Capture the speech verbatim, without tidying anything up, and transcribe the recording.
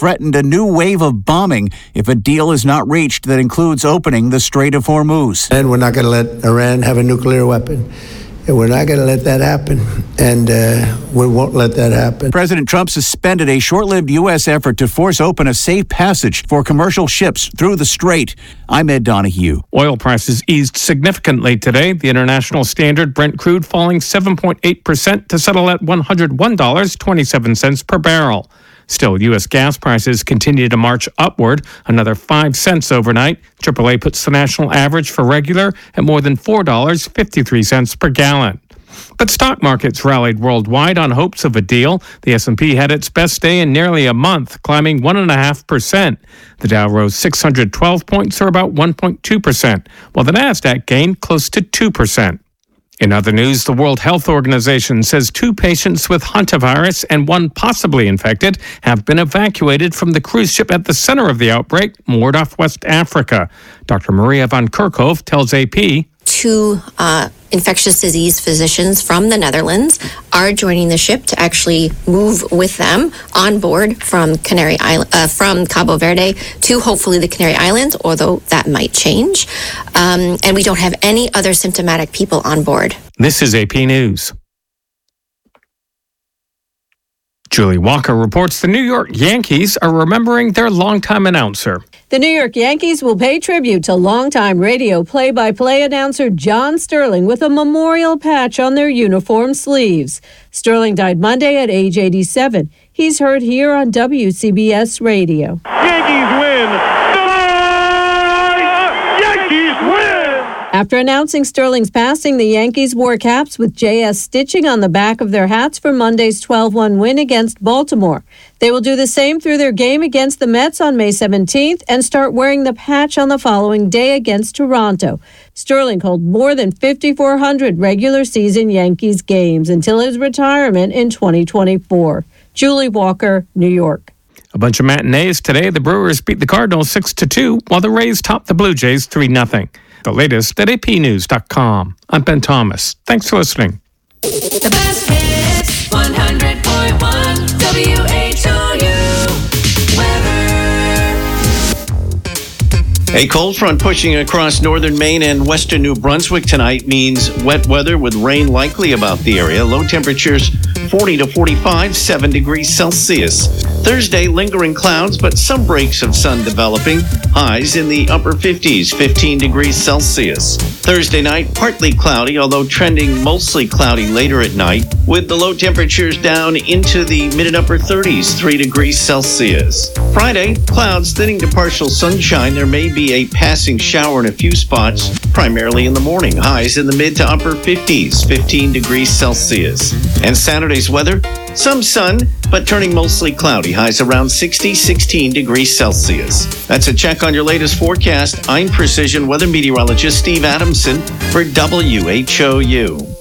threatened a new wave of bombing if a deal is not reached that includes opening the Strait of Hormuz. And we're not going to let Iran have a nuclear weapon. And we're not going to let that happen, and uh, we won't let that happen. President Trump suspended a short-lived U S effort to force open a safe passage for commercial ships through the strait. I'm Ed Donahue. Oil prices eased significantly today. The International Standard Brent crude falling seven point eight percent to settle at one hundred one dollars and twenty-seven cents per barrel. Still, U S gas prices continue to march upward, another five cents overnight. triple A puts the national average for regular at more than four dollars and fifty-three cents per gallon. But stock markets rallied worldwide on hopes of a deal. The S and P had its best day in nearly a month, climbing one point five percent. The Dow rose six hundred twelve points, or about one point two percent, while the Nasdaq gained close to two percent. In other news, the World Health Organization says two patients with hantavirus and one possibly infected have been evacuated from the cruise ship at the center of the outbreak, moored off West Africa. Doctor Maria van Kerkhove tells A P. Two uh, infectious disease physicians from the Netherlands are joining the ship to actually move with them on board from Canary Island, uh, from Cabo Verde to hopefully the Canary Islands, although that might change. Um, and we don't have any other symptomatic people on board. This is A P News. Julie Walker reports the New York Yankees are remembering their longtime announcer. The New York Yankees will pay tribute to longtime radio play-by-play announcer John Sterling with a memorial patch on their uniform sleeves. Sterling died Monday at age eighty-seven. He's heard here on W C B S Radio. Yankees win! Yankees win! After announcing Sterling's passing, the Yankees wore caps with J S stitching on the back of their hats for Monday's twelve one win against Baltimore. They will do the same through their game against the Mets on May seventeenth and start wearing the patch on the following day against Toronto. Sterling called more than fifty-four hundred regular season Yankees games until his retirement in twenty twenty-four. Julie Walker, New York. A bunch of matinees today. The Brewers beat the Cardinals six to two, while the Rays topped the Blue Jays three nothing. The latest at A P news dot com. I'm Ben Thomas. Thanks for listening. The best hits, one hundred point one W H O U weather. A cold front pushing across northern Maine and western New Brunswick tonight means wet weather with rain likely about the area. Low temperatures forty to forty-five, seven degrees Celsius. Thursday, lingering clouds, but some breaks of sun developing. Highs in the upper fifties, fifteen degrees Celsius. Thursday night, partly cloudy, although trending mostly cloudy later at night, with the low temperatures down into the mid and upper thirties, three degrees Celsius. Friday, clouds thinning to partial sunshine. There may be a passing shower in a few spots, primarily in the morning. Highs in the mid to upper fifties, fifteen degrees Celsius. And Saturday's weather, some sun, but turning mostly cloudy. Highs around sixty, sixteen degrees Celsius. That's a check on your latest forecast. I'm Precision Weather Meteorologist Steve Adamson for W H O U.